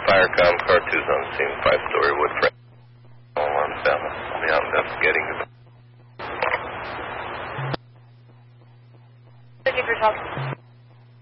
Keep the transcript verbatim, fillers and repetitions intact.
Firecom, car two's on scene, five-story wood frame. Alarm sound. I'll be out investigating. fifty for twelve.